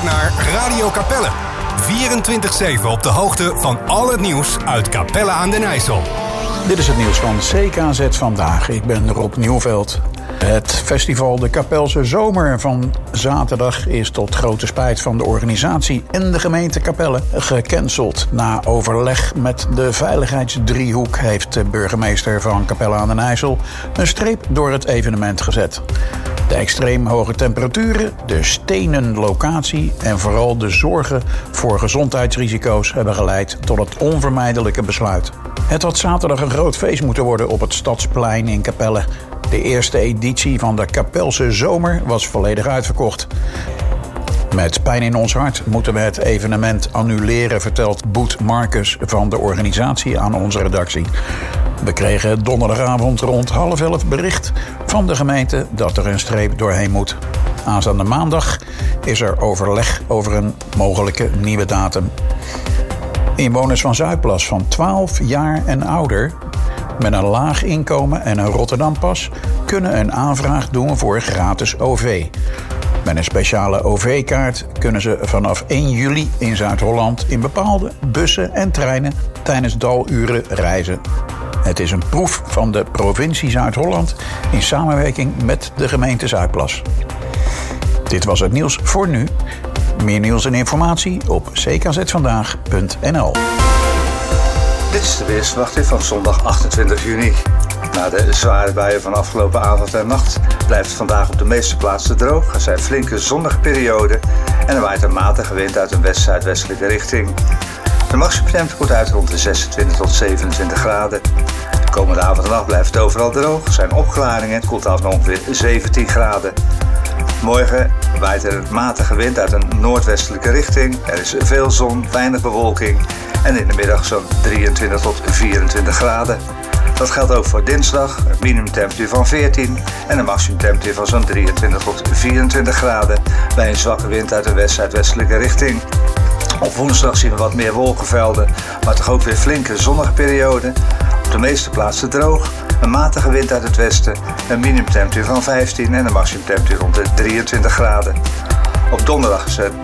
naar Radio Capelle. 24/7 op de hoogte van al het nieuws uit Capelle aan den IJssel. Dit is het nieuws van CKZ Vandaag. Ik ben Rob Nieuwveld. Het festival De Capelse Zomer van zaterdag is tot grote spijt van de organisatie en de gemeente Capelle gecanceld. Na overleg met de veiligheidsdriehoek heeft de burgemeester van Capelle aan den IJssel een streep door het evenement gezet. De extreem hoge temperaturen, de stenen locatie en vooral de zorgen voor gezondheidsrisico's hebben geleid tot het onvermijdelijke besluit. Het had zaterdag een groot feest moeten worden op het Stadsplein in Capelle. De eerste editie van de Capelse Zomer was volledig uitverkocht. Met pijn in ons hart moeten we het evenement annuleren, vertelt Boet Marcus van de organisatie aan onze redactie. We kregen donderdagavond rond 10:30 bericht van de gemeente dat er een streep doorheen moet. Aanstaande maandag is er overleg over een mogelijke nieuwe datum. Inwoners van Zuidplas van 12 jaar en ouder met een laag inkomen en een Rotterdampas kunnen een aanvraag doen voor gratis OV. Met een speciale OV-kaart kunnen ze vanaf 1 juli in Zuid-Holland in bepaalde bussen en treinen tijdens daluren reizen. Het is een proef van de provincie Zuid-Holland in samenwerking met de gemeente Zuidplas. Dit was het nieuws voor nu. Meer nieuws en informatie op ckzvandaag.nl. Dit is de weersverwachting van zondag 28 juni. Na de zware buien van afgelopen avond en nacht blijft het vandaag op de meeste plaatsen droog. Er zijn flinke zonnige perioden en er waait een matige wind uit een west-zuidwestelijke richting. De maximumtemperatuur komt uit rond de 26 tot 27 graden. De komende avond en nacht blijft het overal droog. Er zijn opklaringen en het koelt af naar ongeveer 17 graden. Morgen waait er een matige wind uit een noordwestelijke richting. Er is veel zon, weinig bewolking en in de middag zo'n 23 tot 24 graden. Dat geldt ook voor dinsdag, een minimumtemperatuur van 14 en een maximumtemperatuur van zo'n 23 tot 24 graden bij een zwakke wind uit een west-zuidwestelijke richting. Op woensdag zien we wat meer wolkenvelden, maar toch ook weer flinke zonnige perioden. Op de meeste plaatsen droog, een matige wind uit het westen, een minimumtemperatuur van 15 en een maximumtemperatuur rond de 23 graden. Op donderdag is er